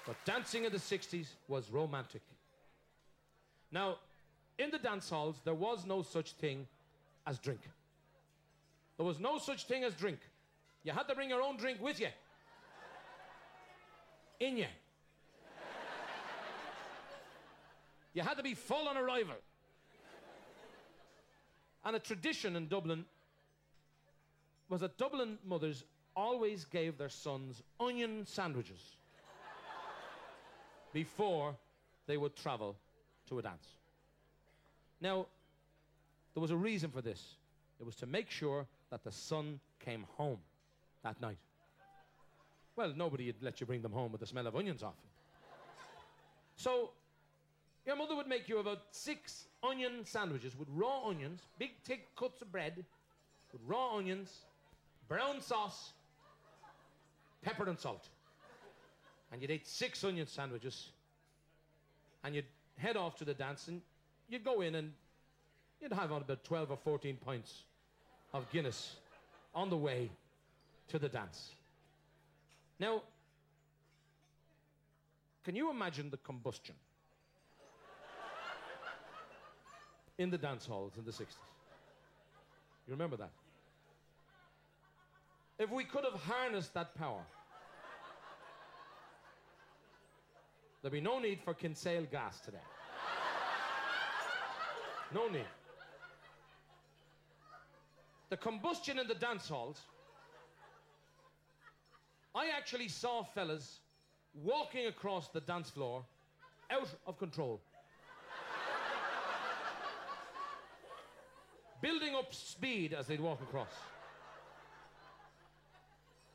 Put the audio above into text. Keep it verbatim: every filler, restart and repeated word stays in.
But dancing in the sixties was romantic. Now, in the dance halls, there was no such thing as drink. There was no such thing as drink. You had to bring your own drink with you. In you. You had to be full on arrival. And a tradition in Dublin was that Dublin mothers always gave their sons onion sandwiches before they would travel to a dance. Now, there was a reason for this. It was to make sure that the son came home that night. Well, nobody would let you bring them home with the smell of onions off. So, your mother would make you about six onion sandwiches with raw onions, big thick cuts of bread, with raw onions, brown sauce, pepper and salt. And you'd eat six onion sandwiches, and you'd head off to the dance, and you'd go in and you'd have on about twelve or fourteen pints of Guinness on the way to the dance. Now, can you imagine the combustion in the dance halls in the sixties? You remember that? If we could have harnessed that power, there'd be no need for Kinsale gas today. No need. The combustion in the dance halls, I actually saw fellas walking across the dance floor out of control. Building up speed as they'd walk across.